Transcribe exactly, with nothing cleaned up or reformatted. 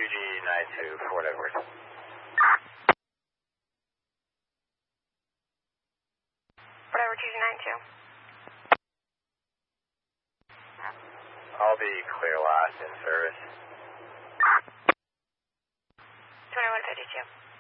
G nine two for whatever works. Whatever, G G nine two. I'll be clear last in service. twenty-one fifty-two.